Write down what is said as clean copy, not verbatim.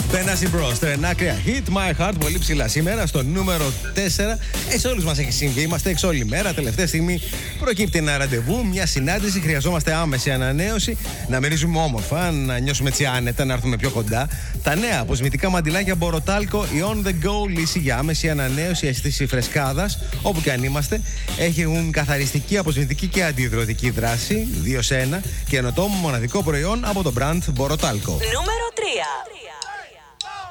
Benassi Bros. Τρενάκρια hit my heart. Πολύ ψηλά σήμερα στο νούμερο 4. Σε όλους μας έχει συμβεί. Είμαστε έξω όλη μέρα. Τελευταία στιγμή προκύπτει ένα ραντεβού, μια συνάντηση. Χρειαζόμαστε άμεση ανανέωση. Να μυρίζουμε όμορφα, να νιώσουμε έτσι άνετα, να έρθουμε πιο κοντά. Τα νέα αποσμητικά μαντιλάκια Μποροτάλκο, η On The Go λύση για άμεση ανανέωση, αίσθηση φρεσκάδας, όπου και αν είμαστε. Έχουν καθαριστική, αποσμητική και αντιδροτική δράση. 2 σε 1 και καινοτόμο μοναδικό προϊόν από το brand Μποροτάλκο. Νούμερο 3.